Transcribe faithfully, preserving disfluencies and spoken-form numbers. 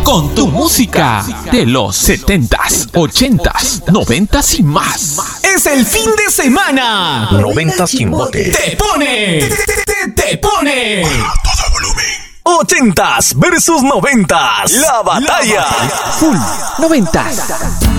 con tu música de los setentas, ochentas, noventas y más. Es el fin de semana. Noventas Chimbote. Te pone, te, te, te pone. A todo volumen. Ochentas versus noventas. La batalla. Full noventas.